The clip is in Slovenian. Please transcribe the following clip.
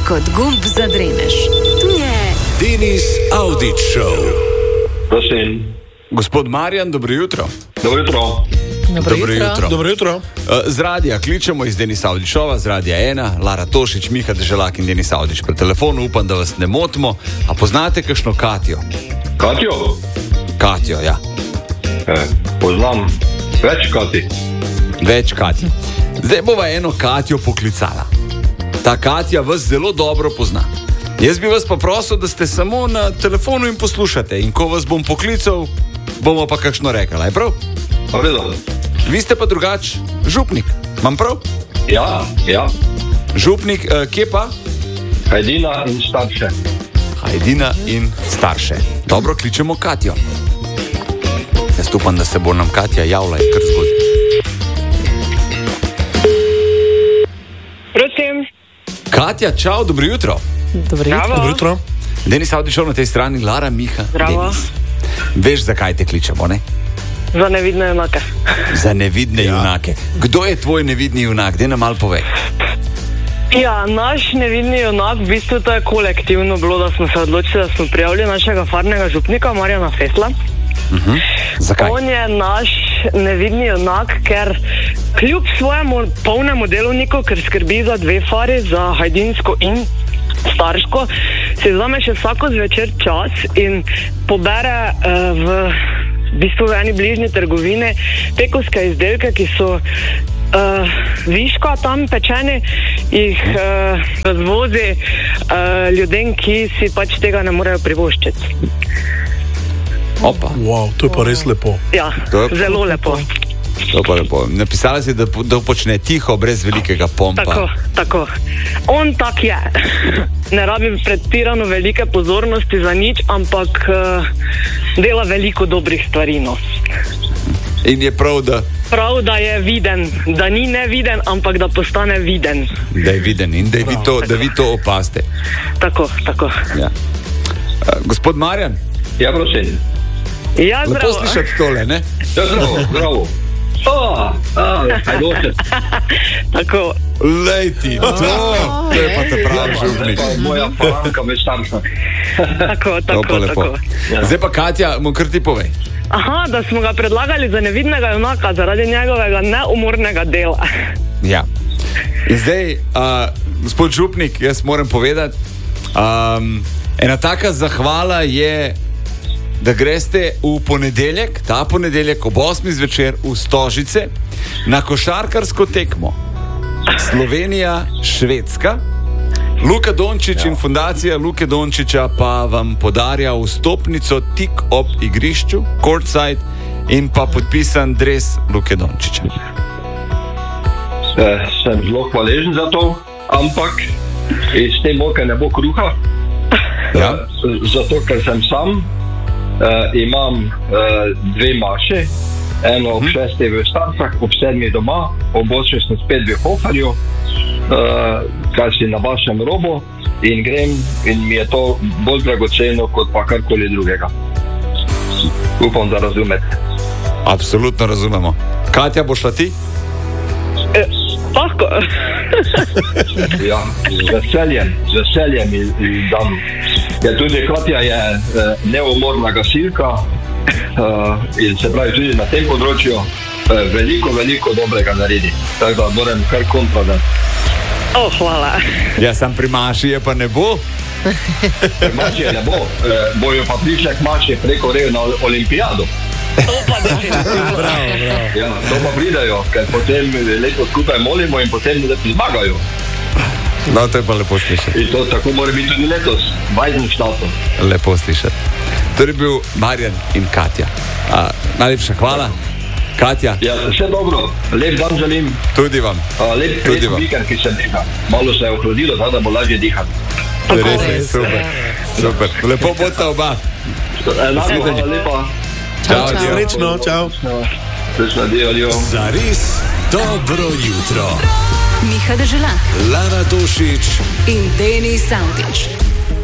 kot gumb za dremež. Tu je Denis Avdić Show. Prosim. Gospod Marjan, dobro jutro. Dobro jutro. Dobro jutro. Z radija kličemo iz Denisa Avdićova, z radija 1, Lara Tošić, Miha Deželak in Denis Avdić po telefonu. Upam, da vas ne motimo. A poznate kakšno Katjo? Katjo? Katjo, ja. Poznam Več Katji. Zdaj bova eno Katjo poklicala. Ta Katja vas zelo dobro pozna. Jaz bi vas pa prosil, da ste samo na telefonu in poslušate. In ko vas bom poklical, bomo pa kakšno rekla. Je prav? Prav. Vi ste pa drugač župnik. Imam prav? Ja. Župnik, kje pa? Hajdina in Starše. Hajdina in Starše. Dobro, kličemo Katjo. Jaz upam, da se bo nam Katja javila in kar zgodi. Prosim. Katja, čau, dobro jutro. Dobro jutro. Denis Avdić na tej strani, Lara, Miha, Zdravo. Denis. Veš, zakaj te kličemo, ne? Za nevidne junake. Za nevidne junake. Kdo je tvoj nevidni junak? Daj nam malo povej. Ja, naš nevidni junak, v bistvu to je kolektivno bilo, da smo se odločili, da smo prijavili našega farnega župnika Marjana Fesla. Zakaj? On je naš nevidni junak, ker kljub svojemu polnemu delovniku, ker skrbi za dve fari, za Hajdinsko in Starško, si vzame še vsako zvečer čas in pobere v bistvu v eni bližnji trgovini pekovske izdelke, ki so viška tam pečeni, jih razvozi ljudem, ki si pač tega ne morejo privoščiti. Opa. Wow, to je pa res lepo. Ja, zelo lepo. To pa lepo. Napisala si, da počne tiho, brez velikega pompa. Tako. On tak je. Ne rabim pretirano velike pozornosti za nič, ampak dela veliko dobrih stvari. No. In je prav, da... Prav, da je viden. Da ni neviden, ampak da postane viden. Da je viden in da vi to opaste. Tako. Ja. Gospod Marjan? Ja, prosim. Ja, zdravo. Lepo slišati tole, ne? Ja, zdravo. Hajdoče. Tako. Lej ti, to je pa te pravi župnik. Moja falanka me Starša. Tako. Zdaj pa Katja, mu kar ti povej. Aha, da smo ga predlagali za nevidnega junaka zaradi njegovega neumornega dela. Ja. In zdaj, gospod župnik, jaz moram povedati, ena taka zahvala je, da greste v ponedeljek, ta ponedeljek ob 8 zvečer v Stožice na košarkarsko tekmo Slovenija-Švedska. Luka Dončić in fundacija Luke Dončića pa vam podarja vstopnico tik ob igrišču, courtside, in pa podpisan dres Luke Dončića. Sem zelo hvaležen za to, ampak iz te moke ne bo kruha. Ja. Zato, ker sem sam. Imam dve maše, eno ob 6 v Starcah, ob 7 doma, ob 8 sem spet v Hoferju, kar si na vašem robu, in grem in mi je to bolj dragoceno kot pa karkoli drugega. Upam, da razumete. Absolutno razumemo. Katja, boš šla ti? Lahko. Ja, z veseljem dam. Ja, tudi Katja je neumorna gasilka in se pravi tudi na tem področju veliko dobrega naredi. Tako da moram kar kontra dati. Hvala. Ja, sam pri maši je pa ne bo. Pri maši je ne bo. Bojo pa prišle k maši preko rejo na olimpijado. To pa definitivno. Bravo. Ja, to pa pridajo, ker potem leto skupaj molimo in potem zmagajo. No, to je pa lepo slišati. In to tako mora biti tudi letos, Vajzenštatom. Lepo slišati. To je bil Marjan in Katja. Najlepša hvala. Katja. Ja, vse dobro. Lep dan želim. Tudi vam. Lep vikend, ki se diha. Malo se je ohladilo, da bo lažje dihati. Res, super. Lepo bodta oba. Hvala lepa. Čau. Srečno, čau. Srečno, adijo. Zares dobro jutro. Miha Deželak Lara Tošić in Denis Avdić.